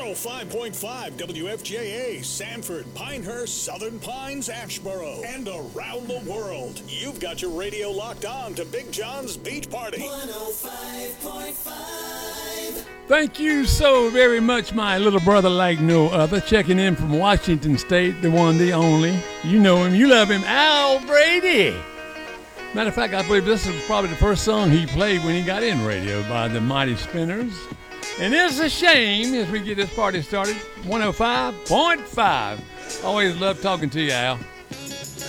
105.5 WFJA, Sanford, Pinehurst, Southern Pines, Ashboro, and around the world. You've got your radio locked on to Big John's Beach Party. 105.5. Thank you so very much, my little brother like no other, checking in from Washington State, the one, the only. You know him, you love him, Al Brady. Matter of fact, I believe this is probably the first song he played when he got in radio by the Mighty Spinners. And it's a shame as we get this party started. 105.5. Always love talking to you, Al.